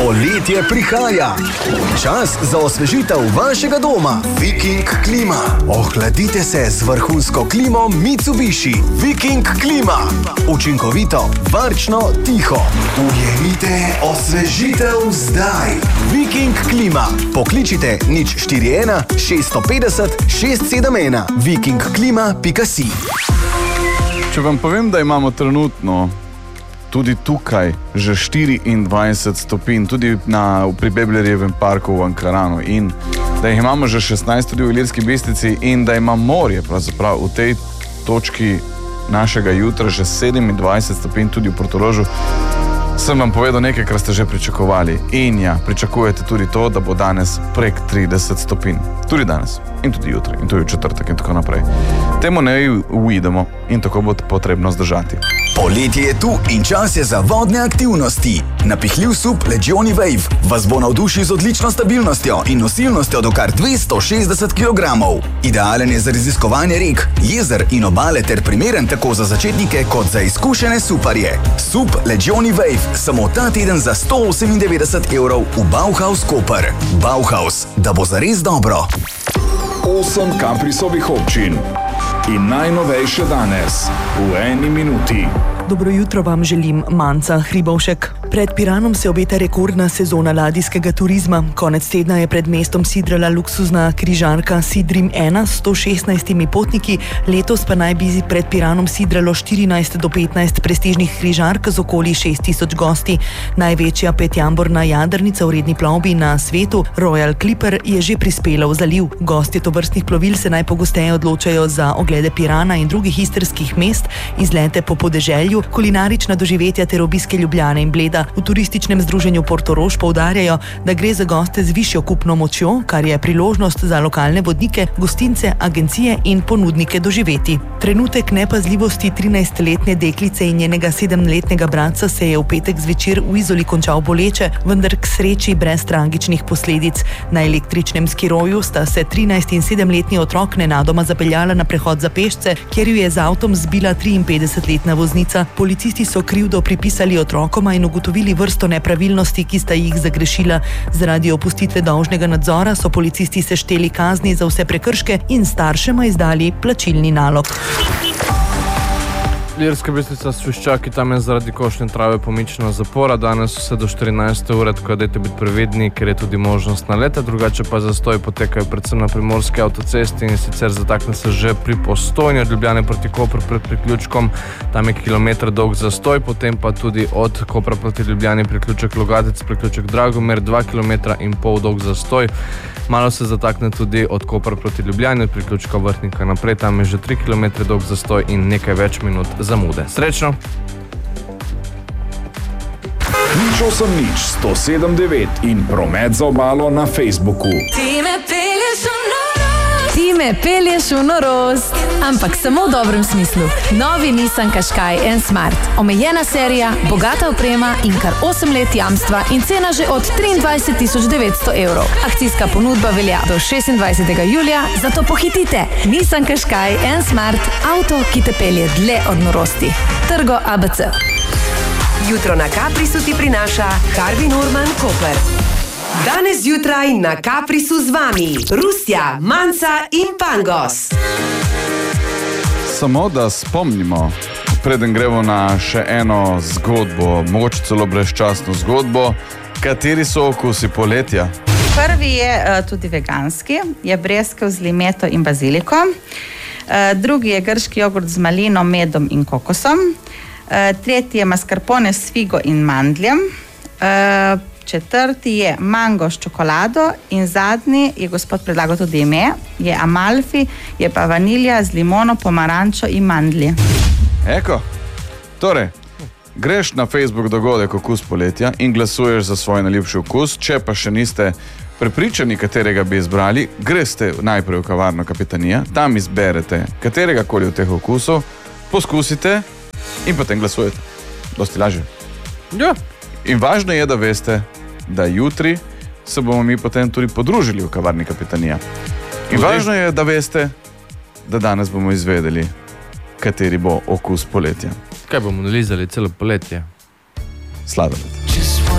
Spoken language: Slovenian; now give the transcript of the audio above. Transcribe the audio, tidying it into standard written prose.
Poletje prihaja. Čas za osvežitev vašega doma. Viking klima. Ohladite se z vrhunsko klimo Mitsubishi. Viking klima. Učinkovito, varčno, tiho. Ujemite osvežitev zdaj. Viking klima. Pokličite 041 650 671. vikingklima.si. Če vam povem, da imamo trenutno tudi tukaj že 24 stopinj, tudi pri Beblerjevem parku v Ankaranu, in da jih imamo že 16 tudi v Ilirski Bistrici in da ima morje pravzaprav v tej točki našega jutra že 27 stopinj tudi v Portorožu, sem vam povedal nekaj, kar ste že pričakovali. In ja, pričakujete tudi to, da bo danes prek 30 stopinj. Tudi danes. In tudi jutri. In tudi v četrtek in tako naprej. Temu ne uidemo in tako bo potrebno zdržati. Poletje je tu in čas je za vodne aktivnosti. Napihljiv sup Legioni Wave vas bo navdušil z odlično stabilnostjo in nosilnostjo do kar 260 kg. Idealen je za raziskovanje rek, jezer in obale ter primeren tako za začetnike kot za izkušene suparje. Sup Legioni Wave samo ta teden za 198 € v Bauhaus Koper. Bauhaus, da bo zares dobro. 8 Caprisovih občin. In najnovejše danes, v 1 minuti. Dobro jutro vam želim, Manca Hribovšek. Pred Piranom se obeta rekordna sezona ladijskega turizma. Konec tedna je pred mestom sidrala luksuzna križarka Sidrim 1 s 116 potniki, letos pa naj bi pred Piranom sidralo 14 do 15 prestižnih križark z okoli 6000 gosti. Največja petjamborna jadrnica v redni plovbi na svetu, Royal Clipper, je že prispela v zaliv. Gostje tovrstnih plovil se najpogosteje odločajo za oglede Pirana in drugih istrskih mest, izlete po podeželju, kulinarična doživetja ter obiske Ljubljane in Bleda. V turističnem združenju Portorož poudarjajo, da gre za goste z višjo kupno močjo, kar je priložnost za lokalne vodnike, gostince, agencije in ponudnike doživeti. Trenutek nepazljivosti 13-letne deklice in njenega 7-letnega bratca se je v petek zvečer v Izoli končal boleče, vendar k sreči brez tragičnih posledic. Na električnem skiroju sta se 13- in 7-letni otrok nenadoma zapeljala na prehod za pešce, kjer ju je z avtom zbila 53-letna voznica. Policisti so krivdo pripisali otrokoma in ugotovili vrsto nepravilnosti, ki sta jih zagrešila. Zaradi opustitve dolžnega nadzora so policisti sešteli kazni za vse prekrške in staršema izdali plačilni nalog. Ilirska Bistrica s Šuščaki, tam je zaradi košnje trave pomična zapora, danes vse do 14. ure, tako dajte biti previdni, ker je tudi možnost naleta, drugače pa zastoji potekajo predvsem na primorski avtocesti in sicer zatakne se že pri Postojni od Ljubljane proti Kopru pred priključkom, tam je kilometer dolg zastoj, potem pa tudi od Kopra proti Ljubljani priključek Logatec, priključek Dragomer, 2,5 km dolg zastoj. Malo se zatakne tudi od Kopra proti Ljubljani, od priključka Vrhnika naprej, tam je že 3 km dolg zastoj in nekaj več minut zamude. Srečno! 080 107 in promet za obalo na Facebooku. Ti me pelješ v norost, ampak samo v dobrem smislu. Novi Nissan Qashqai N Smart. Omejena serija, bogata oprema in kar 8 let jamstva in cena že od 23 900 €. Akcijska ponudba velja do 26. julija, zato pohitite. Nissan Qashqai N Smart, avto, ki te pelje dlje od norosti. Trgo ABC. Jutro na Caprisu ti prinaša Harvey Norman Koper. Danes zjutraj na Caprisu z vami Rusja, Manca in Pangos. Samo da spomnimo, preden gremo na še eno zgodbo, mogoče celo brezčasno zgodbo, kateri so okusi poletja? Prvi je tudi veganski, je breskev z limeto in baziliko. Drugi je grški jogurt z malino, medom in kokosom. Tretji je mascarpone s figo in mandljem. Četrti je mango s čokolado in zadnji je gospod predlagal tudi ime, je Amalfi, je pa vanilja z limono, pomarančo in mandlji. Eko, torej, greš na Facebook dogodek Okus poletja in glasuješ za svoj najljubši okus, če pa še niste prepričani, katerega bi izbrali, greste najprej v kavarno Kapitanija, tam izberete katerega koli od teh okusov, poskusite in potem glasujete. Dosti lažje. Ja. In važno je, da veste, da jutri se bomo mi potem tudi podružili v kavarni Kapitanija. In važno je, da veste, da danes bomo izvedeli, kateri bo okus poletja. Kaj bomo nalizali celo poletje? Sladoled.